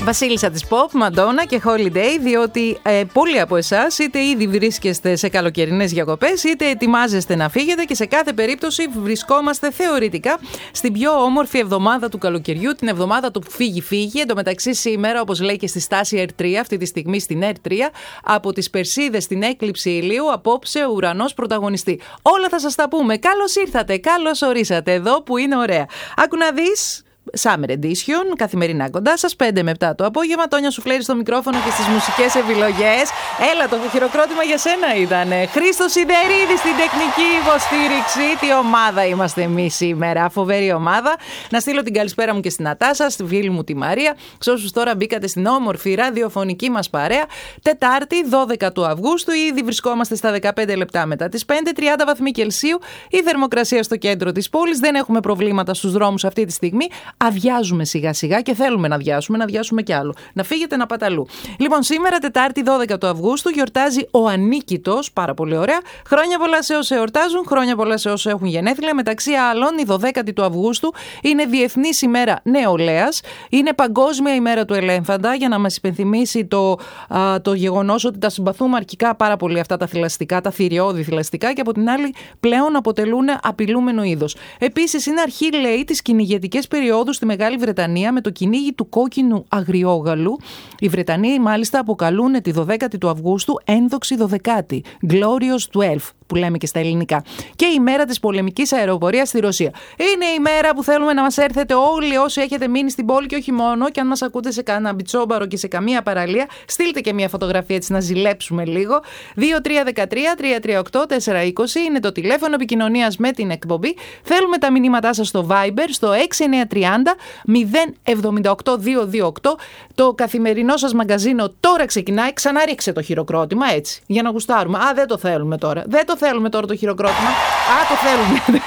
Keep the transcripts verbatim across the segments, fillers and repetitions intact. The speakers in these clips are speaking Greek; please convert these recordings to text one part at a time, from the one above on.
Βασίλισσα της Pop, Μαντόνα και Holiday, διότι ε, πολλοί από εσάς είτε ήδη βρίσκεστε σε καλοκαιρινές διακοπές, είτε ετοιμάζεστε να φύγετε και σε κάθε περίπτωση βρισκόμαστε θεωρητικά στην πιο όμορφη εβδομάδα του καλοκαιριού, την εβδομάδα του φύγει-φύγει. Εν τω μεταξύ, σήμερα, όπως λέει και στη στάση Ερ τρία, αυτή τη στιγμή στην Ερ τρία, από τις Περσίδες στην έκλειψη ηλίου, απόψε ο ουρανός πρωταγωνιστεί. Όλα θα σας τα πούμε. Καλώς ήρθατε, καλώς ορίσατε εδώ που είναι ωραία. Άκου να δεις. Summer Edition, καθημερινά κοντά σας, πέντε με επτά το απόγευμα. Τόνια Σουφλέρη στο μικρόφωνο και στις μουσικές επιλογές. Έλα, το χειροκρότημα για σένα ήτανε. Χρήστος Σιδερίδης στην τεχνική υποστήριξη. Τι ομάδα είμαστε εμείς σήμερα, φοβερή ομάδα. Να στείλω την καλησπέρα μου και στην Νατάσα, στη φίλη μου τη Μαρία. Σε όσους τώρα μπήκατε στην όμορφη ραδιοφωνική μας παρέα. Τετάρτη, δώδεκα του Αυγούστου, ήδη βρισκόμαστε στα δεκαπέντε λεπτά μετά τις πέντε, τριάντα βαθμοί Κελσίου. Η θερμοκρασία στο κέντρο της πόλης. Δεν έχουμε προβλήματα στους δρόμους αυτή τη στιγμή. Αδειάζουμε σιγά σιγά και θέλουμε να αδειάσουμε, να αδειάσουμε κι άλλο. Να φύγετε να πάτε αλλού. Λοιπόν, σήμερα Τετάρτη δώδεκα του Αυγούστου γιορτάζει ο Ανίκητος, πάρα πολύ ωραία. Χρόνια πολλά σε όσοι εορτάζουν, χρόνια πολλά σε όσοι έχουν γενέθλια. Μεταξύ άλλων, η δωδέκατη του Αυγούστου είναι Διεθνής ημέρα νεολαίας. Είναι Παγκόσμια ημέρα του ελέφαντα, για να μας υπενθυμίσει το, α, το γεγονός ότι τα συμπαθούμε αρχικά πάρα πολύ αυτά τα θηλαστικά, τα θηριώδη θηλαστικά, και από την άλλη πλέον αποτελούν απειλούμενο είδος. Επίσης, είναι αρχή, λέει, της κυνηγετικής περίοδου στη Μεγάλη Βρετανία με το κυνήγι του κόκκινου αγριόγαλου. Οι Βρετανοί μάλιστα αποκαλούν τη δωδέκατη του Αυγούστου ένδοξη δωδεκάτη, Glorious twelve, που λέμε και στα ελληνικά. Και η μέρα της πολεμικής αεροπορίας στη Ρωσία. Είναι η μέρα που θέλουμε να μας έρθετε όλοι όσοι έχετε μείνει στην πόλη και όχι μόνο, και αν μας ακούτε σε κανένα μπιτσόμπαρο και σε καμία παραλία, στείλτε και μια φωτογραφία έτσι να ζηλέψουμε λίγο. δύο τρία ένα τρία τρία τρία οκτώ τέσσερα είκοσι είναι το τηλέφωνο επικοινωνίας με την εκπομπή. Θέλουμε τα μηνύματά σας στο Viber στο έξι εννιά τρία μηδέν μηδέν εβδομήντα οκτώ διακόσια είκοσι οκτώ. Το καθημερινό σας μαγκαζίνο τώρα ξεκινάει. Ξαναρίξε το χειροκρότημα έτσι, για να γουστάρουμε. Α, δεν το θέλουμε τώρα. Δεν το θέλουμε τώρα το χειροκρότημα. Α, το θέλουμε.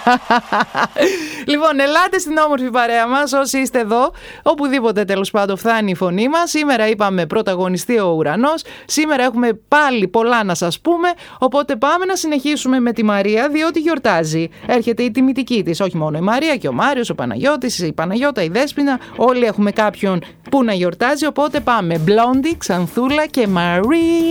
Λοιπόν, ελάτε στην όμορφη παρέα μας όσοι είστε εδώ, οπουδήποτε τέλος πάντων φτάνει η φωνή μας. Σήμερα είπαμε πρωταγωνιστεί ο ουρανός. Σήμερα έχουμε πάλι πολλά να σας πούμε. Οπότε πάμε να συνεχίσουμε με τη Μαρία, διότι γιορτάζει. Έρχεται η τιμητική της. Όχι μόνο η Μαρία, και ο Μάριος, ο Παναγιώτης, η Παναγιώτα, η Δέσποινα. Όλοι έχουμε κάποιον που να γιορτάζει. Οπότε πάμε. Blondie, Ξανθούλα και Μαρία.